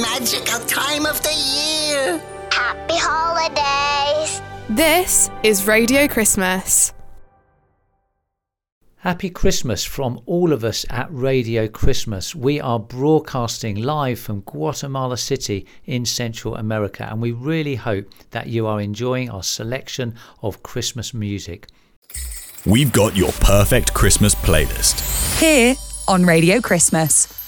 magical time of the year. Happy holidays. This is Radio Christmas. Happy Christmas from all of us at Radio Christmas. We are broadcasting live from Guatemala City in Central America, and we really hope that you are enjoying our selection of Christmas music. We've got your perfect Christmas playlist here on Radio Christmas.